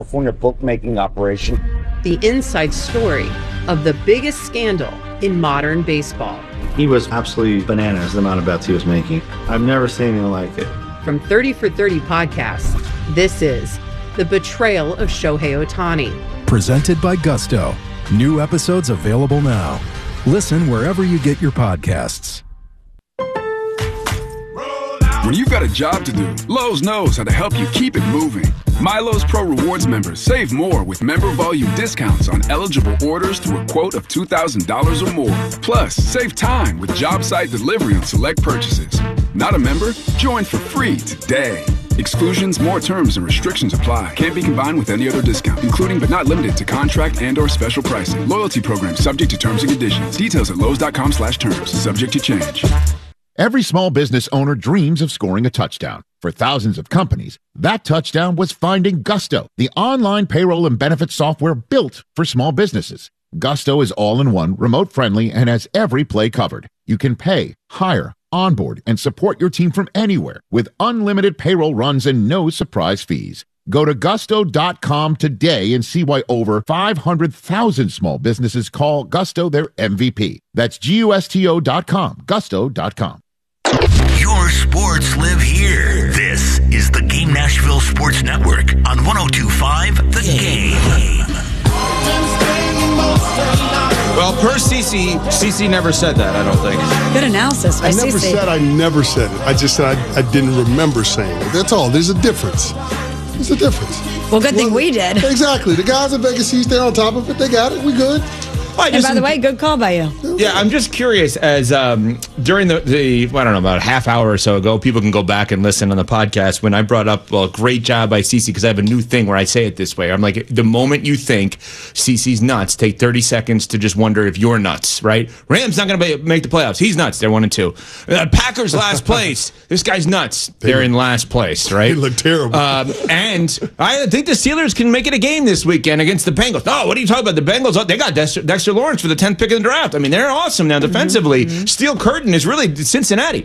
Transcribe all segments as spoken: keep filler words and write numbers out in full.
California bookmaking operation. The inside story of the biggest scandal in modern baseball. He was absolutely bananas, the amount of bets he was making. I've never seen anything like it. From thirty for thirty podcast, this is The Betrayal of Shohei Ohtani. Presented by Gusto. New episodes available now. Listen wherever you get your podcasts. When you've got a job to do, Lowe's knows how to help you keep it moving. MyLowe's Pro Rewards members save more with member volume discounts on eligible orders through a quote of two thousand dollars or more. Plus, save time with job site delivery on select purchases. Not a member? Join for free today. Exclusions, more terms, and restrictions apply. Can't be combined with any other discount, including but not limited to contract and or special pricing. Loyalty program subject to terms and conditions. Details at Lowe's.com slash terms. Subject to change. Every small business owner dreams of scoring a touchdown. For thousands of companies, that touchdown was finding Gusto, the online payroll and benefits software built for small businesses. Gusto is all-in-one, remote-friendly, and has every play covered. You can pay, hire, onboard, and support your team from anywhere with unlimited payroll runs and no surprise fees. Go to gusto dot com today and see why over five hundred thousand small businesses call Gusto their M V P. That's G U S T O dot com, gusto dot com. Your sports live here. This is the Game Nashville Sports Network on one oh two point five The Game. Well, per Cece, Cece never said that, I don't think. Good analysis by I never Cece. said I never said it. I just said I, I didn't remember saying it. That's all. There's a difference. There's a difference. Well, good thing well, we did. Exactly. The guys at Vegas East, they're on top of it. They got it. We good. Well, and by the way, good call by you. Yeah, I'm just curious as um, during the, the, I don't know, about a half hour or so ago, people can go back and listen on the podcast when I brought up, well, great job by Cece, because I have a new thing where I say it this way. I'm like, the moment you think Cece's nuts, take thirty seconds to just wonder if you're nuts, right? Rams not going to make the playoffs. He's nuts. They're one and two. Uh, Packers last place. This guy's nuts. They're they, in last place, right? They look terrible. Um, and I think the Steelers can make it a game this weekend against the Bengals. No, what are you talking about? The Bengals, oh, they got Dexter, Dexter Lawrence for the tenth pick in the draft. I mean, they're awesome now defensively. Mm-hmm. Steel Curtain is really Cincinnati.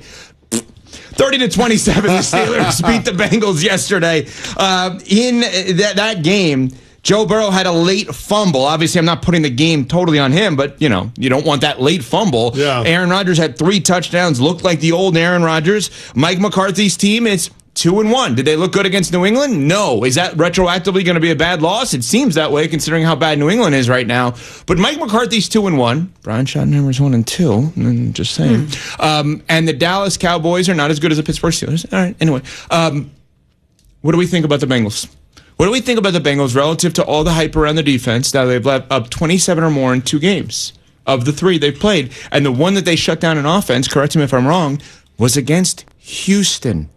thirty to twenty-seven, the Steelers beat the Bengals yesterday. Uh, in that, that game, Joe Burrow had a late fumble. Obviously, I'm not putting the game totally on him, but, you know, you don't want that late fumble. Yeah. Aaron Rodgers had three touchdowns, looked like the old Aaron Rodgers. Mike McCarthy's team is two and one. Did they look good against New England? No. Is that retroactively going to be a bad loss? It seems that way, considering how bad New England is right now. But Mike McCarthy's two and one. Brian Schottenheimer's one and two. Just saying. Mm. Um, and the Dallas Cowboys are not as good as the Pittsburgh Steelers. All right. Anyway, um, what do we think about the Bengals? What do we think about the Bengals relative to all the hype around the defense? Now they've led up twenty-seven or more in two games of the three they've played, and the one that they shut down in offense, correct me if I'm wrong, was against Houston.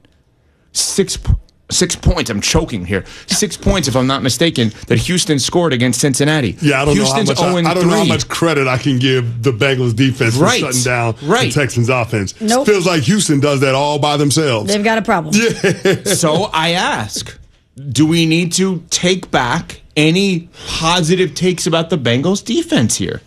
Six six points. I'm choking here. Six points, if I'm not mistaken, that Houston scored against Cincinnati. Yeah, I don't Houston's know how much. I, I don't know how much credit I can give the Bengals defense for right. shutting down right. the Texans offense. Nope. Feels like Houston does that all by themselves. They've got a problem. Yeah. So I ask, do we need to take back any positive takes about the Bengals defense here?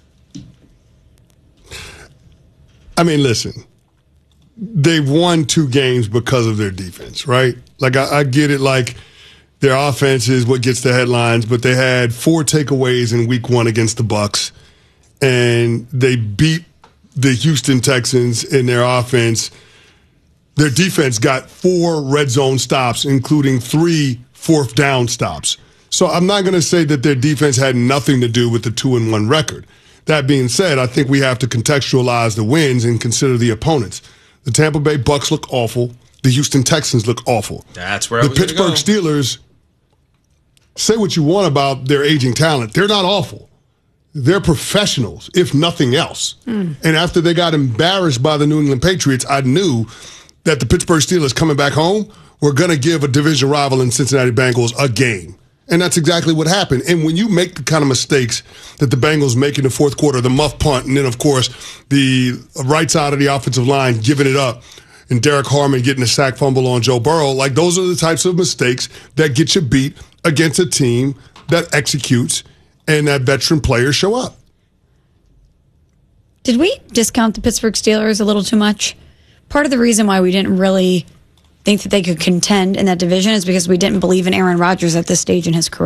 I mean, listen. They've won two games because of their defense, right? Like, I, I get it, like, their offense is what gets the headlines, but they had four takeaways in week one against the Bucs, and they beat the Houston Texans in their offense. Their defense got four red zone stops, including three fourth down stops. So I'm not going to say that their defense had nothing to do with the two and one record. That being said, I think we have to contextualize the wins and consider the opponents. The Tampa Bay Bucs look awful. The Houston Texans look awful. That's where the I was Pittsburgh go. Steelers, say what you want about their aging talent. They're not awful. They're professionals, if nothing else. Mm. And after they got embarrassed by the New England Patriots, I knew that the Pittsburgh Steelers coming back home were going to give a division rival in Cincinnati Bengals a game. And that's exactly what happened. And when you make the kind of mistakes that the Bengals make in the fourth quarter, the muff punt, and then, of course, the right side of the offensive line giving it up, and Derek Harmon getting a sack fumble on Joe Burrow, like, those are the types of mistakes that get you beat against a team that executes and that veteran players show up. Did we discount the Pittsburgh Steelers a little too much? Part of the reason why we didn't really think that they could contend in that division is because we didn't believe in Aaron Rodgers at this stage in his career.